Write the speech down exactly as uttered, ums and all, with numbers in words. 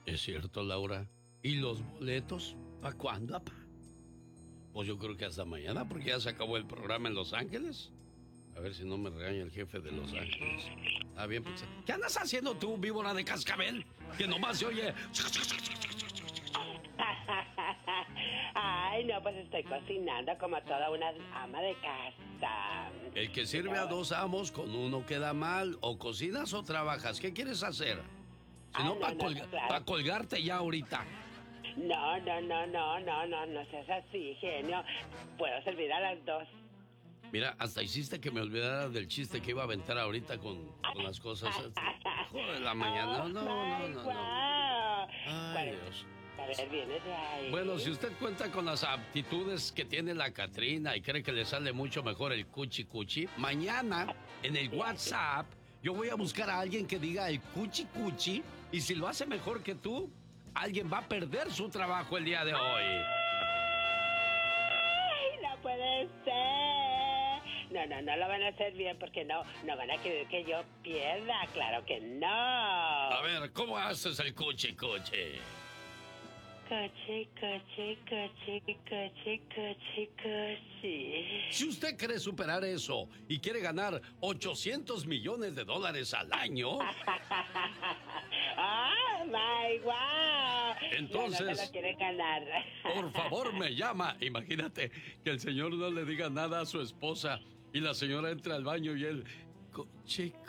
Es cierto, Laura. ¿Y los boletos? ¿Para cuándo, papá? Pues yo creo que hasta mañana, porque ya se acabó el programa en Los Ángeles. A ver si no me regaña el jefe de Los Ángeles. Ah, bien, pues. ¿Qué andas haciendo tú, víbora de cascabel? Que nomás se oye. Ay, no, pues estoy cocinando como toda una ama de casa. El que sirve a dos amos, con uno queda mal. O cocinas o trabajas. ¿Qué quieres hacer? Si no, no, para no, colga no, claro. pa colgarte ya ahorita. No, no, no, no, no, no, no seas así, genio. Puedo servir a las dos. Mira, hasta hiciste que me olvidara del chiste que iba a aventar ahorita con, con las cosas. Joder, la mañana. No, no, no, no, no. Ay, Dios. A ver, viene de ahí. Bueno, si usted cuenta con las aptitudes que tiene la Catrina y cree que le sale mucho mejor el cuchi cuchi, mañana en el WhatsApp yo voy a buscar a alguien que diga el cuchi cuchi, y si lo hace mejor que tú, alguien va a perder su trabajo el día de hoy. ¡Ay, no puede ser! No, no, no lo van a hacer bien porque no, no van a querer que yo pierda, claro que no. A ver, ¿cómo haces el cuchi cuchi? Coche, coche, coche, coche, coche, coche. Si usted quiere superar eso y quiere ganar ochocientos millones de dólares al año... ¡Oh, my wow! Entonces, no, no te lo quiere ganar. Por favor, me llama. Imagínate que el señor no le diga nada a su esposa y la señora entra al baño y él... Coche,